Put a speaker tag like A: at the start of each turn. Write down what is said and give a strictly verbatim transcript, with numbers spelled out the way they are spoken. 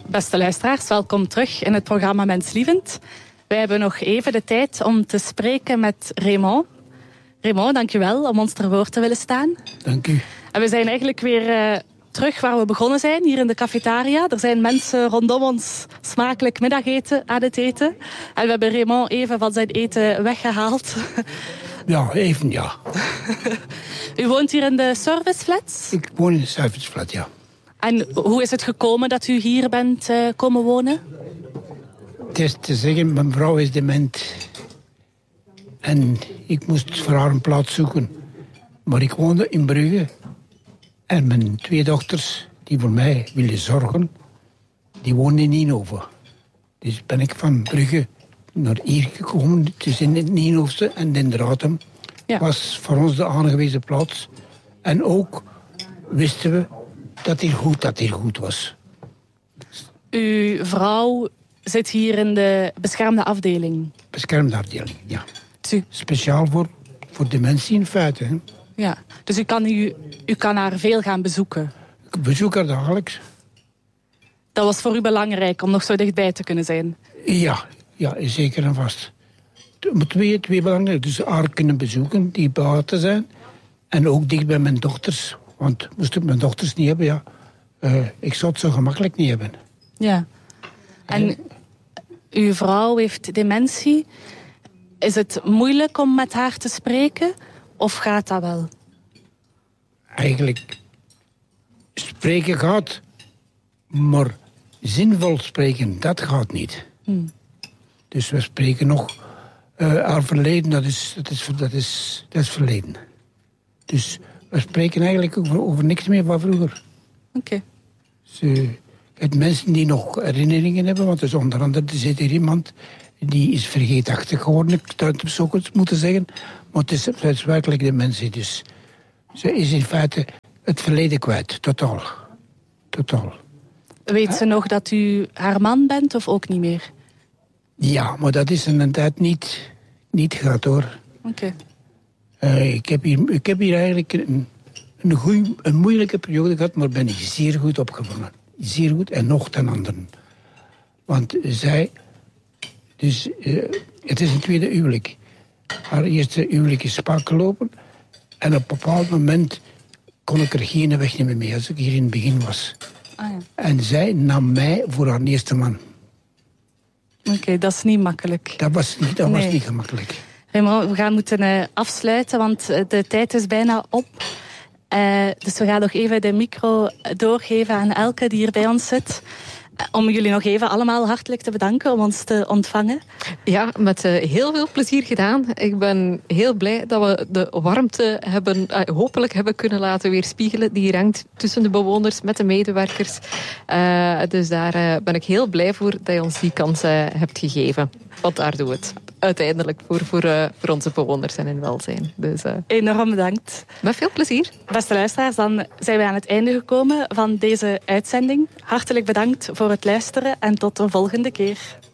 A: Beste luisteraars, welkom terug in het programma Menslievend. Wij hebben nog even de tijd om te spreken met Raymond. Raymond, dank u wel om ons ter woord te willen staan.
B: Dank u.
A: En we zijn eigenlijk weer uh, terug waar we begonnen zijn, hier in de cafetaria. Er zijn mensen rondom ons smakelijk middageten aan het eten. En we hebben Raymond even van zijn eten weggehaald.
B: Ja, even ja.
A: U woont hier in de serviceflats?
B: Ik woon in de serviceflat, ja.
A: En hoe is het gekomen dat u hier bent uh, komen wonen?
B: Het is te zeggen, mijn vrouw is dement. En ik moest voor haar een plaats zoeken. Maar ik woonde in Brugge. En mijn twee dochters, die voor mij wilden zorgen, die woonden in Nienhoven. Dus ben ik van Brugge naar hier gekomen. Het is in het Nienhoofse en Dendratum. Ja. Was voor ons de aangewezen plaats. En ook wisten we dat hier goed, dat hier goed was.
A: Uw vrouw zit hier in de beschermde afdeling?
B: Beschermde afdeling, ja.
A: U...
B: Speciaal voor, voor dementie in feite. Hè.
A: Ja, dus u kan, u, u kan haar veel gaan bezoeken?
B: Ik bezoek haar dagelijks.
A: Dat was voor u belangrijk om nog zo dichtbij te kunnen zijn?
B: Ja, ja zeker en vast. Twee, twee belangrijk. Dus haar kunnen bezoeken, die buiten zijn. En ook dicht bij mijn dochters. Want moest ik mijn dochters niet hebben, ja. Uh, ik zou het zo gemakkelijk niet hebben.
A: Ja. En uh, uw vrouw heeft dementie. Is het moeilijk om met haar te spreken? Of gaat dat wel?
B: Eigenlijk, spreken gaat. Maar zinvol spreken, dat gaat niet. Hmm. Dus we spreken nog. Uh, haar verleden, dat is, dat, is, dat, is, dat is verleden. Dus we spreken eigenlijk over, over niks meer van vroeger.
A: Oké.
B: Okay. Dus, uh, het mensen die nog herinneringen hebben, want er is onder andere er zit hier iemand die is vergeetachtig geworden, ik zou het zo moeten zeggen. Maar het is, het is werkelijk de mensen. Dus ze is in feite het verleden kwijt, totaal. Totaal.
A: Weet ze nog dat u haar man bent of ook niet meer?
B: Ja, maar dat is inderdaad niet, niet gehad hoor.
A: Oké.
B: Okay. Uh, ik, heb hier, ik heb hier eigenlijk een, een, goeie, een moeilijke periode gehad, maar ben ik zeer goed opgevangen. Zeer goed en nog ten anderen. Want zij, dus uh, het is een tweede huwelijk. Haar eerste huwelijk is spaak gelopen. En op een bepaald moment kon ik er geen weg meer mee als ik hier in het begin was.
A: Ah, ja.
B: En zij nam mij voor haar eerste man.
A: Oké, okay, dat is niet makkelijk.
B: Dat was niet, dat
A: nee.
B: was niet gemakkelijk.
A: Raymond, we gaan moeten uh, afsluiten, want de tijd is bijna op. Uh, dus we gaan nog even de micro doorgeven aan Elke die hier bij ons zit. Om jullie nog even allemaal hartelijk te bedanken om ons te ontvangen.
C: Ja, met uh, heel veel plezier gedaan. Ik ben heel blij dat we de warmte hebben, uh, hopelijk hebben kunnen laten weerspiegelen. Die hier hangt tussen de bewoners met de medewerkers. Uh, dus daar uh, ben ik heel blij voor dat je ons die kans uh, hebt gegeven. Want daar doen we het uiteindelijk voor, voor, uh, voor onze bewoners en hun welzijn. Dus, uh,
A: enorm bedankt.
C: Met veel plezier.
A: Beste luisteraars, dan zijn we aan het einde gekomen van deze uitzending. Hartelijk bedankt voor het luisteren en tot de volgende keer.